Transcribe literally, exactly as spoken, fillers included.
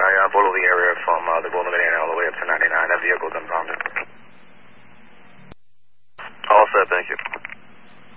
I uh, follow the area from uh, the Golden Banana all the way up to ninety-nine.